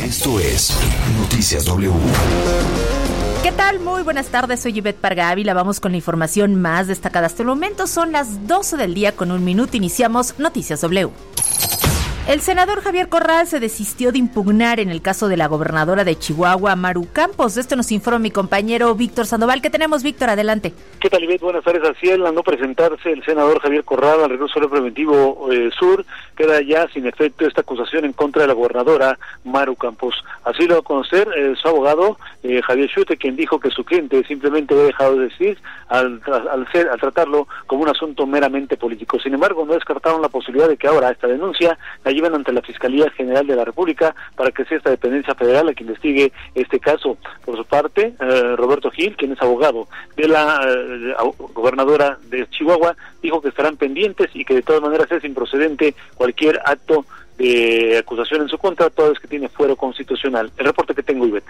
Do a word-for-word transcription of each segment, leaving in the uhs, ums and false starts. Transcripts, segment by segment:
Esto es Noticias W. ¿Qué tal? Muy buenas tardes, soy Ivette Parga Ávila. Vamos con la información más destacada hasta el momento. Son las doce del día con un minuto. Iniciamos Noticias W. El senador Javier Corral se desistió de impugnar en el caso de la gobernadora de Chihuahua, Maru Campos. De esto nos informa mi compañero Víctor Sandoval. ¿Qué tenemos, Víctor? Adelante. ¿Qué tal, Ivette? Buenas tardes. Así al no presentarse el senador Javier Corral al recurso preventivo eh, sur, queda ya sin efecto esta acusación en contra de la gobernadora Maru Campos. Así lo va a conocer eh, su abogado, eh, Javier Schute, quien dijo que su cliente simplemente había dejado de decir al, al, ser, al tratarlo como un asunto meramente político. Sin embargo, no descartaron la posibilidad de que ahora esta denuncia la lleven ante la Fiscalía General de la República para que sea esta dependencia federal la que investigue este caso. Por su parte, eh, Roberto Gil, quien es abogado de la eh, gobernadora de Chihuahua, dijo que estarán pendientes y que de todas maneras es improcedente cualquier acto de acusación en su contra, toda vez que tiene fuero constitucional. El reporte que tengo, Ivette.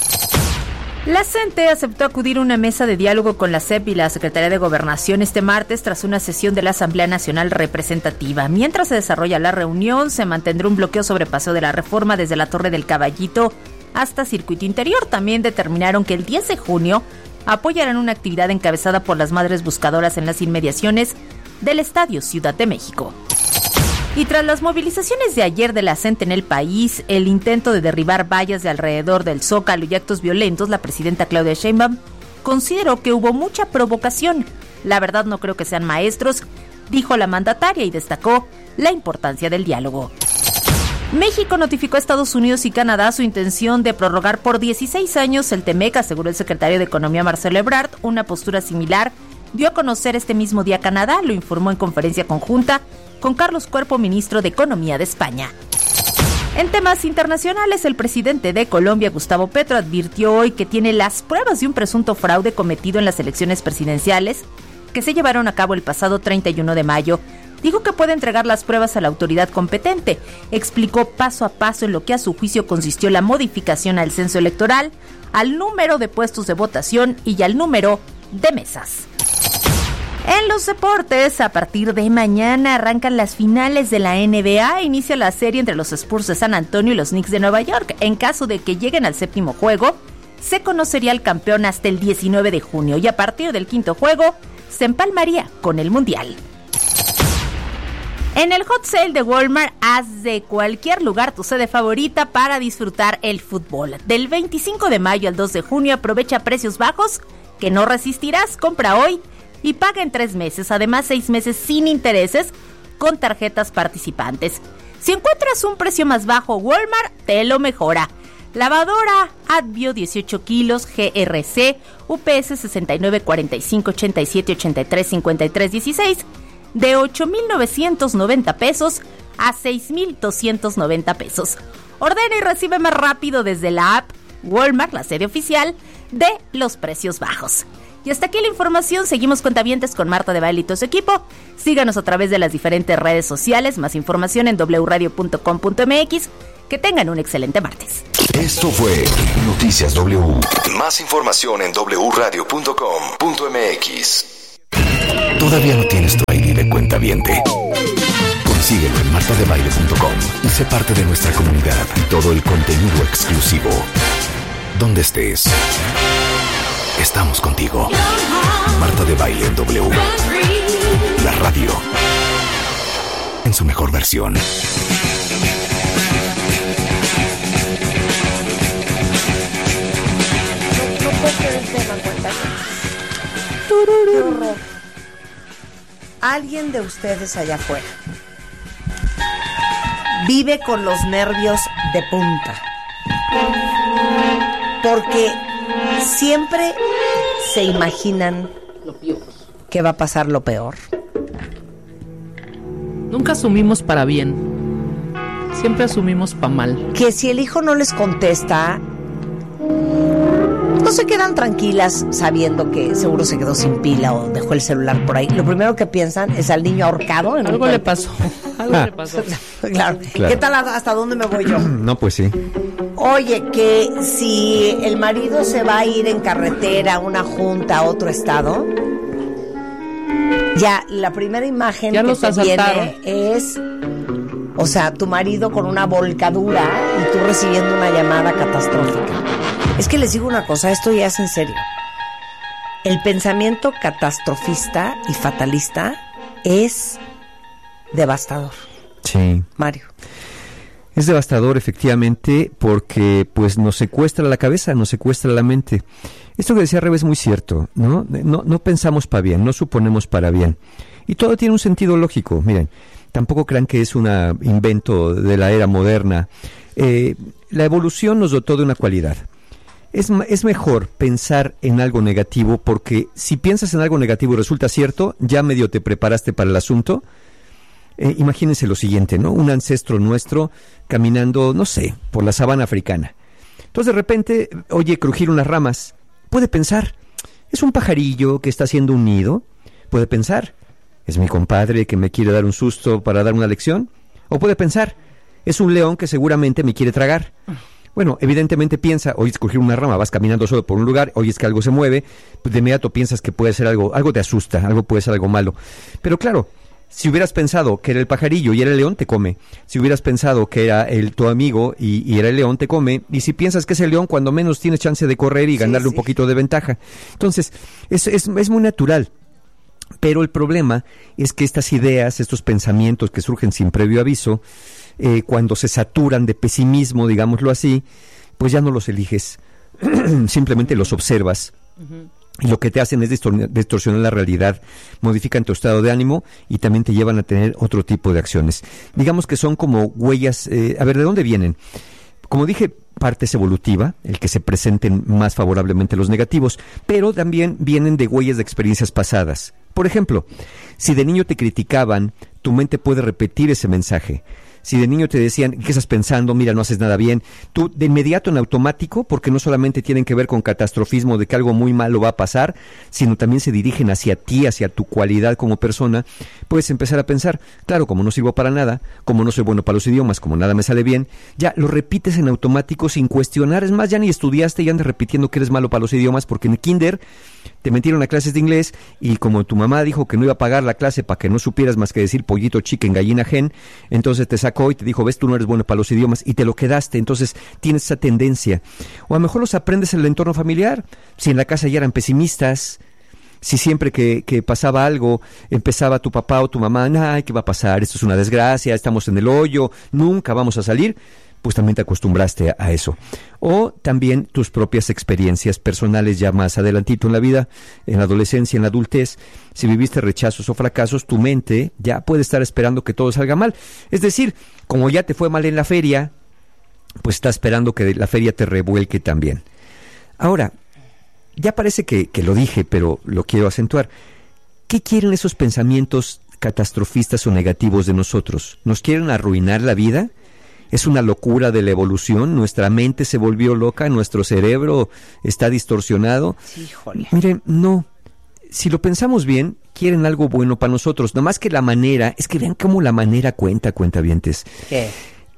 La CENTE aceptó acudir a una mesa de diálogo con la S E P y la Secretaría de Gobernación este martes tras una sesión de la Asamblea Nacional Representativa. Mientras se desarrolla la reunión, se mantendrá un bloqueo sobre Paseo de la Reforma desde la Torre del Caballito hasta Circuito Interior. También determinaron que el diez de junio apoyarán una actividad encabezada por las Madres Buscadoras en las inmediaciones del Estadio Ciudad de México. Y tras las movilizaciones de ayer de la CENTE en el país, el intento de derribar vallas de alrededor del Zócalo y actos violentos, la presidenta Claudia Sheinbaum consideró que hubo mucha provocación. La verdad no creo que sean maestros, dijo la mandataria y destacó la importancia del diálogo. México notificó a Estados Unidos y Canadá su intención de prorrogar por dieciséis años el TEMEC, aseguró el secretario de Economía Marcelo Ebrard. Una postura similar dio a conocer este mismo día Canadá, lo informó en conferencia conjunta con Carlos Cuerpo, ministro de Economía de España. En temas internacionales, el presidente de Colombia, Gustavo Petro, advirtió hoy que tiene las pruebas de un presunto fraude cometido en las elecciones presidenciales que se llevaron a cabo el pasado treinta y uno de mayo. Dijo que puede entregar las pruebas a la autoridad competente. Explicó paso a paso en lo que a su juicio consistió la modificación al censo electoral, al número de puestos de votación y al número de mesas. En los deportes, a partir de mañana arrancan las finales de la N B A. Inicia la serie entre los Spurs de San Antonio y los Knicks de Nueva York. En caso de que lleguen al séptimo juego, se conocería el campeón hasta el diecinueve de junio y a partir del quinto juego se empalmaría con el Mundial. En el Hot Sale de Walmart, haz de cualquier lugar tu sede favorita para disfrutar el fútbol. Del veinticinco de mayo al dos de junio aprovecha precios bajos que no resistirás. Compra hoy y paga en tres meses, además seis meses sin intereses con tarjetas participantes. Si encuentras un precio más bajo, Walmart te lo mejora. Lavadora Advio dieciocho kilos G R C U P S sesenta y nueve cuarenta y cinco ochenta y siete ochenta y tres cincuenta y tres dieciséis de ocho mil novecientos noventa pesos a seis mil doscientos noventa pesos. Ordena y recibe más rápido desde la app Walmart, la sede oficial de los precios bajos. Y hasta aquí la información. Seguimos cuentavientes con Marta de Baile y todo su equipo. Síganos a través de las diferentes redes sociales. Más información en doble u radio punto com punto m x. Que tengan un excelente martes. Esto fue Noticias W. Más información en doble u radio punto com punto m x. ¿Todavía no tienes tu I D de cuentaviente? Consíguelo en marta de baile punto com y sé parte de nuestra comunidad. Todo el contenido exclusivo. Donde estés, estamos contigo. Marta de Baile en W. La radio en su mejor versión. No, no puedo ser el tema, cuéntame. Alguien de ustedes allá afuera vive con los nervios de punta. Porque siempre se imaginan que va a pasar lo peor. Nunca asumimos para bien. Siempre asumimos para mal. Que si el hijo no les contesta, no se quedan tranquilas sabiendo que seguro se quedó sin pila o dejó el celular por ahí. Lo primero que piensan es al niño ahorcado. En Algo le pasó. Algo Ah. le pasó. Claro. Claro. ¿Qué tal? ¿Hasta dónde me voy yo? No, pues sí. Oye, que si el marido se va a ir en carretera a una junta a otro estado, ya la primera imagen Ya que los te asaltaron. viene es O sea, tu marido con una volcadura y tú recibiendo una llamada catastrófica. Es que les digo una cosa, esto ya es en serio. El pensamiento catastrofista y fatalista es devastador. Sí. Mario. Es devastador, efectivamente, porque pues nos secuestra la cabeza, nos secuestra la mente. Esto que decía Rebe es muy cierto, ¿no? No, no pensamos para bien, no suponemos para bien. Y todo tiene un sentido lógico. Miren, tampoco crean que es un invento de la era moderna. Eh, la evolución nos dotó de una cualidad. Es, es mejor pensar en algo negativo, porque si piensas en algo negativo y resulta cierto, ya medio te preparaste para el asunto. Eh, imagínense lo siguiente, ¿no? Un ancestro nuestro caminando, no sé, por la sabana africana. Entonces de repente oye crujir unas ramas. Puede pensar, es un pajarillo que está haciendo un nido. Puede pensar, es mi compadre que me quiere dar un susto para dar una lección. O puede pensar, es un león que seguramente me quiere tragar. Bueno, evidentemente piensa, oyes crujir una rama, vas caminando solo por un lugar, oyes que algo se mueve, pues de inmediato piensas que puede ser algo, algo te asusta, algo puede ser algo malo. Pero claro, si hubieras pensado que era el pajarillo y era el león, te come. Si hubieras pensado que era el tu amigo y, y era el león, te come. Y si piensas que es el león, cuando menos tienes chance de correr y ganarle sí, sí. un poquito de ventaja. Entonces, es, es, es muy natural. Pero el problema es que estas ideas, estos pensamientos que surgen sin previo aviso, eh, cuando se saturan de pesimismo, digámoslo así, pues ya no los eliges. Simplemente los observas. Uh-huh. Y lo que te hacen es distor- distorsionar la realidad, modifican tu estado de ánimo y también te llevan a tener otro tipo de acciones. Digamos que son como huellas, eh, a ver, ¿de dónde vienen? Como dije, parte es evolutiva, el que se presenten más favorablemente los negativos, pero también vienen de huellas de experiencias pasadas. Por ejemplo, si de niño te criticaban, tu mente puede repetir ese mensaje. Si de niño te decían, ¿qué estás pensando? Mira, no haces nada bien. Tú, de inmediato, en automático, porque no solamente tienen que ver con catastrofismo de que algo muy malo va a pasar, sino también se dirigen hacia ti, hacia tu cualidad como persona, puedes empezar a pensar, claro, como no sirvo para nada, como no soy bueno para los idiomas, como nada me sale bien, ya lo repites en automático sin cuestionar. Es más, ya ni estudiaste y andas repitiendo que eres malo para los idiomas, porque en el kinder te metieron a clases de inglés y como tu mamá dijo que no iba a pagar la clase para que no supieras más que decir pollito, chicken, gallina, gen, entonces te sacó y te dijo, ves, tú no eres bueno para los idiomas, y te lo quedaste. Entonces tienes esa tendencia. O a lo mejor los aprendes en el entorno familiar. Si en la casa ya eran pesimistas, si siempre que, que pasaba algo empezaba tu papá o tu mamá, ay, ¿qué va a pasar? Esto es una desgracia, estamos en el hoyo, nunca vamos a salir, pues también te acostumbraste a, a eso. O también tus propias experiencias personales ya más adelantito en la vida, en la adolescencia, en la adultez. Si viviste rechazos o fracasos, tu mente ya puede estar esperando que todo salga mal. Es decir, como ya te fue mal en la feria, pues está esperando que la feria te revuelque también. Ahora, ya parece que, que lo dije, pero lo quiero acentuar. ¿Qué quieren esos pensamientos catastrofistas o negativos de nosotros? ¿Nos quieren arruinar la vida? ¿Es una locura de la evolución? ¿Nuestra mente se volvió loca? ¿Nuestro cerebro está distorsionado? Sí, híjole. Miren, no. Si lo pensamos bien, quieren algo bueno para nosotros. No más que la manera, es que vean cómo la manera cuenta, cuentavientes. ¿Qué?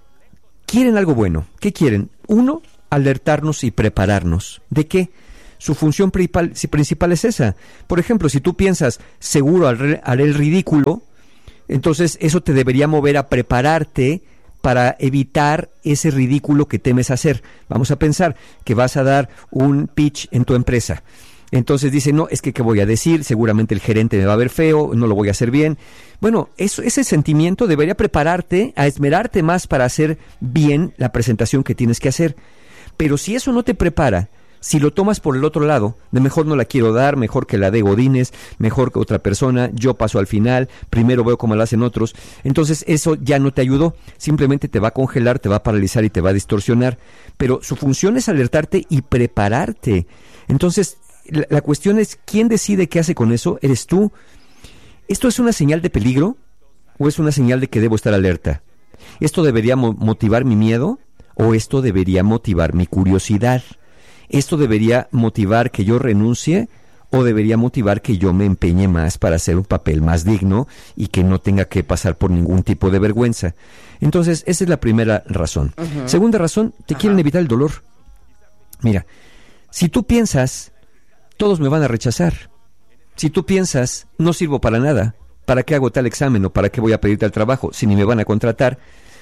Quieren algo bueno. ¿Qué quieren? Uno, alertarnos y prepararnos. ¿De qué? Su función principal, principal es esa. Por ejemplo, si tú piensas, seguro haré, haré el ridículo, entonces eso te debería mover a prepararte para evitar ese ridículo que temes hacer. Vamos a pensar que vas a dar un pitch en tu empresa. Entonces dice, no, es que ¿qué voy a decir? Seguramente el gerente me va a ver feo, no lo voy a hacer bien. Bueno, eso, ese sentimiento debería prepararte a esmerarte más para hacer bien la presentación que tienes que hacer. Pero si eso no te prepara, si lo tomas por el otro lado, de mejor no la quiero dar, mejor que la de Godínez, mejor que otra persona, yo paso al final, primero veo cómo la hacen otros, entonces eso ya no te ayudó, simplemente te va a congelar, te va a paralizar y te va a distorsionar, pero su función es alertarte y prepararte. Entonces, la, la cuestión es, ¿quién decide qué hace con eso? ¿Eres tú? ¿Esto es una señal de peligro o es una señal de que debo estar alerta? ¿Esto debería mo- motivar mi miedo o esto debería motivar mi curiosidad? ¿Esto debería motivar que yo renuncie o debería motivar que yo me empeñe más para hacer un papel más digno y que no tenga que pasar por ningún tipo de vergüenza? Entonces, esa es la primera razón. Uh-huh. Segunda razón, te uh-huh. quieren evitar el dolor. Mira, si tú piensas, todos me van a rechazar. Si tú piensas, no sirvo para nada, ¿para qué hago tal examen o para qué voy a pedir tal trabajo si ni me van a contratar?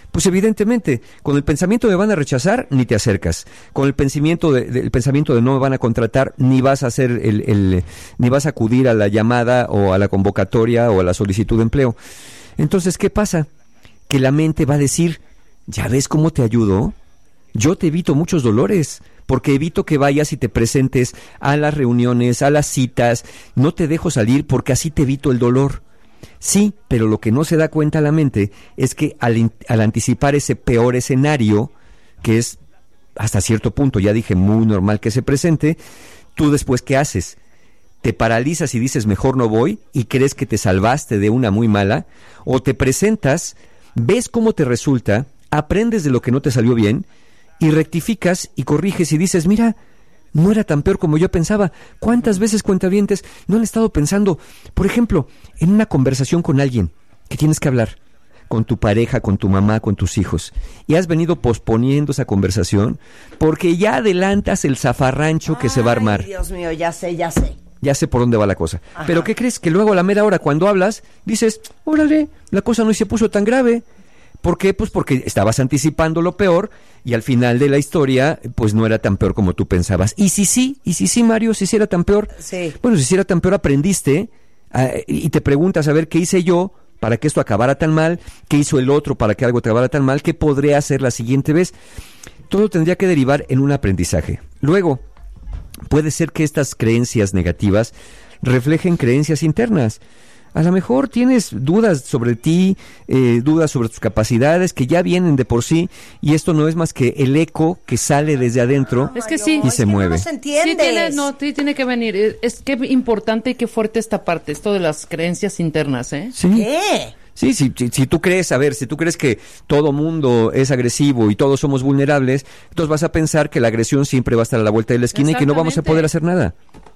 Pues evidentemente, con el pensamiento de van a rechazar, ni te acercas. Con el pensamiento de, de, el pensamiento de no me van a contratar, ni vas a hacer el, el, ni vas a acudir a la llamada o a la convocatoria o a la solicitud de empleo. Entonces, ¿qué pasa? Que la mente va a decir, ¿ya ves cómo te ayudo? Yo te evito muchos dolores, porque evito que vayas y te presentes a las reuniones, a las citas, no te dejo salir porque así te evito el dolor. Sí, pero lo que no se da cuenta la mente es que al, in- al anticipar ese peor escenario, que es hasta cierto punto, ya dije, muy normal que se presente, tú después, ¿qué haces? Te paralizas y dices, mejor no voy, y crees que te salvaste de una muy mala, o te presentas, ves cómo te resulta, aprendes de lo que no te salió bien, y rectificas y corriges y dices, mira, no era tan peor como yo pensaba. ¿Cuántas veces, cuentavientes, no han estado pensando, por ejemplo, en una conversación con alguien que tienes que hablar, con tu pareja, con tu mamá, con tus hijos, y has venido posponiendo esa conversación porque ya adelantas el zafarrancho que Ay, se va a armar? Dios mío, ya sé, ya sé. Ya sé por dónde va la cosa. Ajá. Pero ¿qué crees? Que luego a la mera hora, cuando hablas, dices, órale, la cosa no se puso tan grave. ¿Por qué? Pues porque estabas anticipando lo peor y al final de la historia, pues no era tan peor como tú pensabas. Y si sí, y si sí, Mario, si sí era tan peor. Sí. Bueno, si sí era tan peor, aprendiste uh, y te preguntas a ver qué hice yo para que esto acabara tan mal, qué hizo el otro para que algo acabara tan mal, qué podré hacer la siguiente vez. Todo tendría que derivar en un aprendizaje. Luego, puede ser que estas creencias negativas reflejen creencias internas. A lo mejor tienes dudas sobre ti, eh, dudas sobre tus capacidades que ya vienen de por sí, y esto no es más que el eco que sale desde adentro Es que sí. y Es se que no mueve. nos entiendes. Sí tiene, no, sí tiene que venir. Es, es que importante y qué fuerte esta parte, esto de las creencias internas, ¿eh? Sí. ¿Qué? Sí, sí, si, si tú crees, a ver, si tú crees que todo mundo es agresivo y todos somos vulnerables, entonces vas a pensar que la agresión siempre va a estar a la vuelta de la esquina y que no vamos a poder hacer nada.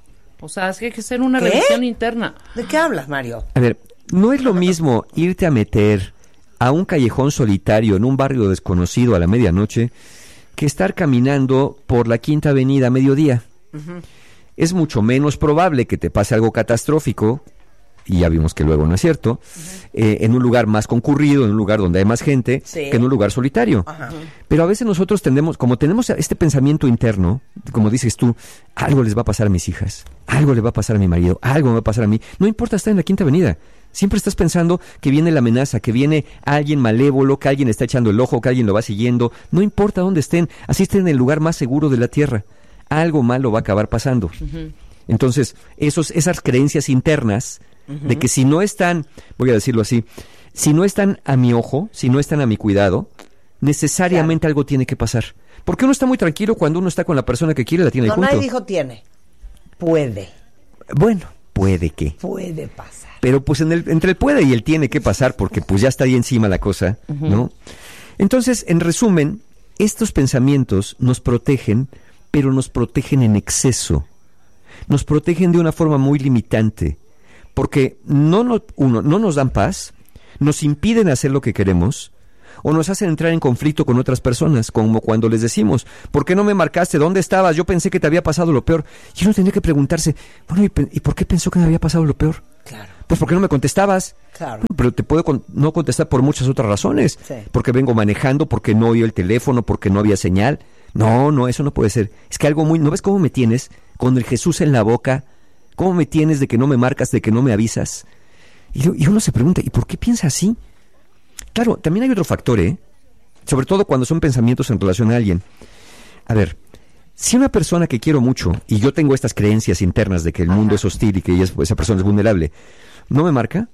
O sea, es que hay que hacer una ¿Qué? revisión interna. ¿De qué hablas, Mario? A ver, no es lo mismo irte a meter a un callejón solitario en un barrio desconocido a la medianoche que estar caminando por la Quinta Avenida a mediodía. Uh-huh. Es mucho menos probable que te pase algo catastrófico, y ya vimos que luego no es cierto, uh-huh. eh, en un lugar más concurrido, en un lugar donde hay más gente, sí. que en un lugar solitario. Uh-huh. Pero a veces nosotros tendemos, como tenemos este pensamiento interno, como dices tú, algo les va a pasar a mis hijas, algo le va a pasar a mi marido, algo me va a pasar a mí. No importa estar en la Quinta Avenida. Siempre estás pensando que viene la amenaza, que viene alguien malévolo, que alguien está echando el ojo, que alguien lo va siguiendo. No importa dónde estén, así estén en el lugar más seguro de la tierra. Algo malo va a acabar pasando. Uh-huh. Entonces, esos, esas creencias internas uh-huh. de que si no están, voy a decirlo así, si no están a mi ojo, si no están a mi cuidado, necesariamente claro. algo tiene que pasar. Porque uno está muy tranquilo cuando uno está con la persona que quiere, la tiene no, ahí junto. No, nadie dijo tiene. Puede. Bueno, puede que. Puede pasar. Pero pues en el, entre el puede y el tiene que pasar, porque pues ya está ahí encima la cosa, uh-huh. ¿no? Entonces, en resumen, estos pensamientos nos protegen, pero nos protegen en exceso. Nos protegen de una forma muy limitante, porque no, no, uno, no nos dan paz, nos impiden hacer lo que queremos, o nos hacen entrar en conflicto con otras personas, como cuando les decimos, ¿por qué no me marcaste? ¿Dónde estabas? Yo pensé que te había pasado lo peor. Y uno tendría que preguntarse, bueno, ¿y, ¿y por qué pensó que me había pasado lo peor? Claro. Pues porque no me contestabas. Claro. Pero te puedo con- no contestar por muchas otras razones. Sí. Porque vengo manejando, porque no oí el teléfono, porque no había señal. No, no, eso no puede ser. Es que algo muy... ¿No ves cómo me tienes? Con el Jesús en la boca. ¿Cómo me tienes de que no me marcas, de que no me avisas? Y, y uno se pregunta, ¿y por qué piensa así? Claro, también hay otro factor, ¿eh? Sobre todo cuando son pensamientos en relación a alguien. A ver, si una persona que quiero mucho, y yo tengo estas creencias internas de que el Ajá. mundo es hostil y que ella es, esa persona es vulnerable, no me marca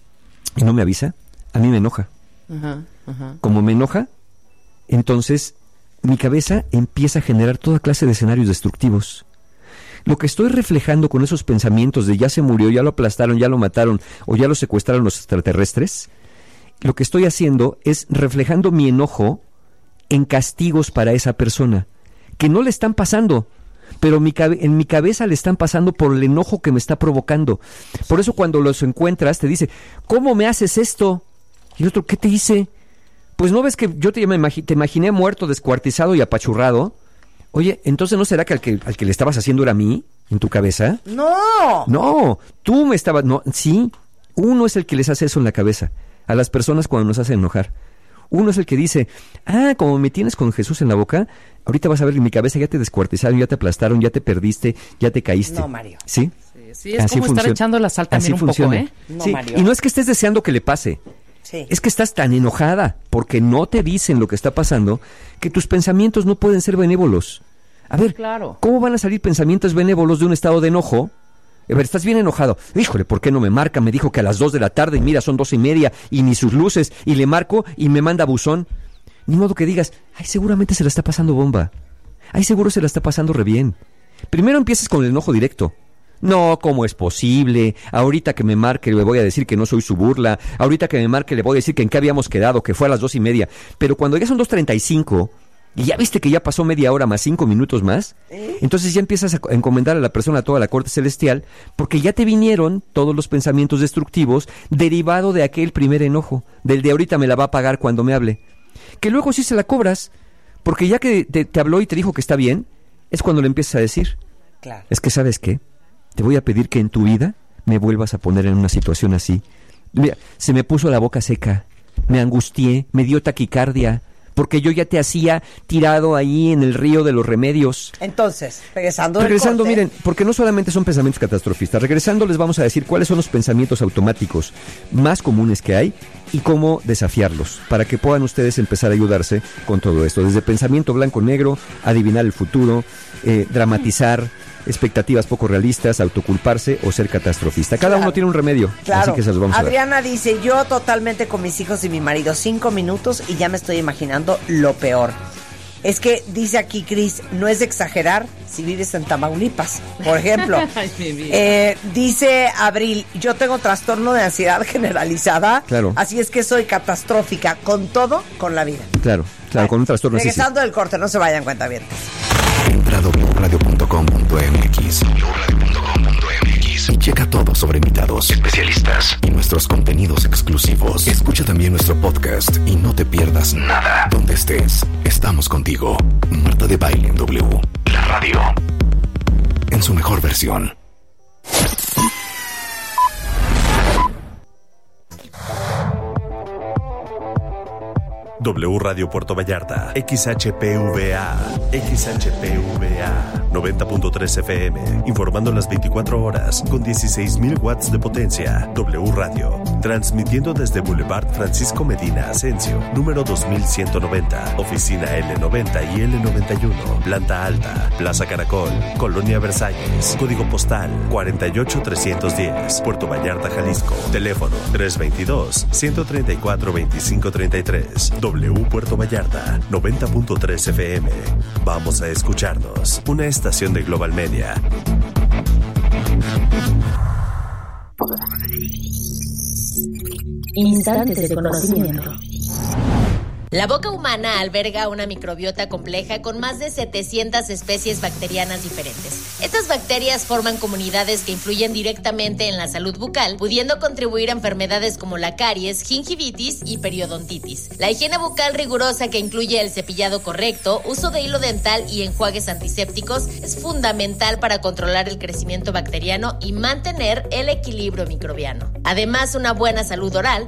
y no me avisa, a mí me enoja. Ajá, ajá. Como me enoja, entonces mi cabeza empieza a generar toda clase de escenarios destructivos. Lo que estoy reflejando con esos pensamientos de ya se murió, ya lo aplastaron, ya lo mataron o ya lo secuestraron los extraterrestres, lo que estoy haciendo es reflejando mi enojo en castigos para esa persona, que no le están pasando, pero mi cabe- en mi cabeza le están pasando por el enojo que me está provocando. Por eso cuando los encuentras te dice, ¿cómo me haces esto? Y el otro, ¿qué te hice? Pues no ves que yo te, me imagi- te imaginé muerto, descuartizado y apachurrado. Oye, entonces ¿no será que al que, al que le estabas haciendo era a mí, en tu cabeza? ¡No! No, tú me estabas... No, sí, uno es el que les hace eso en la cabeza a las personas cuando nos hacen enojar. Uno es el que dice, ah, como me tienes con Jesús en la boca, ahorita vas a ver que en mi cabeza ya te descuartizaron, ya te aplastaron, ya te perdiste, ya te caíste. No, Mario. ¿Sí? Sí, sí es como funciona. Estar echando la sal también Así un funciona. poco, ¿eh? No, sí. Mario. Y no es que estés deseando que le pase. Sí. Es que estás tan enojada porque no te dicen lo que está pasando que tus pensamientos no pueden ser benévolos. A ver, claro. ¿Cómo van a salir pensamientos benévolos de un estado de enojo? A ver, estás bien enojado. Híjole, ¿por qué no me marca? Me dijo que a las dos de la tarde y mira, son dos y media y ni sus luces y le marco y me manda buzón. Ni modo que digas, ay, seguramente se la está pasando bomba. Ay, seguro se la está pasando re bien. Primero empieces con el enojo directo. No, ¿cómo es posible? Ahorita que me marque le voy a decir que no soy su burla. Ahorita que me marque le voy a decir que en qué habíamos quedado, que fue a las dos y media. Pero cuando ya son dos treinta y cinco y ya viste que ya pasó media hora más cinco minutos más, ¿Eh? Entonces ya empiezas a encomendar a la persona toda la corte celestial porque ya te vinieron todos los pensamientos destructivos derivado de aquel primer enojo, del de ahorita me la va a pagar cuando me hable. Que luego sí se la cobras, porque ya que te, te habló y te dijo que está bien, es cuando le empiezas a decir, claro. Es que ¿sabes qué? Te voy a pedir que en tu vida me vuelvas a poner en una situación así. Mira, se me puso la boca seca, me angustié, me dio taquicardia, porque yo ya te hacía tirado ahí en el río de los remedios. Entonces, regresando Regresando, del corte, miren, porque no solamente son pensamientos catastrofistas. Regresando les vamos a decir cuáles son los pensamientos automáticos más comunes que hay y cómo desafiarlos, para que puedan ustedes empezar a ayudarse con todo esto. Desde pensamiento blanco-negro, adivinar el futuro, eh, dramatizar, expectativas poco realistas, autoculparse o ser catastrofista. Cada claro. uno tiene un remedio, claro. así que se los vamos Adriana a dar. dice, yo totalmente con mis hijos y mi marido, cinco minutos y ya me estoy imaginando lo peor. Es que dice aquí Cris, no es de exagerar si vives en Tamaulipas, por ejemplo. Ay, mi vida. Eh, dice Abril, yo tengo trastorno de ansiedad generalizada, Claro. así es que soy catastrófica con todo, con la vida. Claro, claro, Ay, con un trastorno así. Sí. Regresando del corte, no se vayan, cuentavientes. Entra a doble u radio punto com punto m x doble u radio punto com punto m x y checa todo sobre invitados, especialistas y nuestros contenidos exclusivos. Escucha también nuestro podcast y no te pierdas nada. Donde estés, estamos contigo. Marta de Baile en W, la radio, en su mejor versión. W Radio Puerto Vallarta, X H P V A, X H P V A, noventa punto tres F M, informando las veinticuatro horas con dieciséis mil watts de potencia. W Radio, transmitiendo desde Boulevard Francisco Medina Asensio, número dos mil ciento noventa, oficina L noventa y L noventa y uno, planta alta, Plaza Caracol, Colonia Versalles, código postal cuarenta y ocho trescientos diez, Puerto Vallarta, Jalisco, teléfono tres veintidós, ciento treinta y cuatro, veinticinco treinta y tres. W Puerto Vallarta, noventa punto tres F M. Vamos a escucharnos. Una estación de Global Media. Instantes de conocimiento. La boca humana alberga una microbiota compleja con más de setecientas especies bacterianas diferentes. Estas bacterias forman comunidades que influyen directamente en la salud bucal, pudiendo contribuir a enfermedades como la caries, gingivitis y periodontitis. La higiene bucal rigurosa, que incluye el cepillado correcto, uso de hilo dental y enjuagues antisépticos, es fundamental para controlar el crecimiento bacteriano y mantener el equilibrio microbiano. Además, una buena salud oral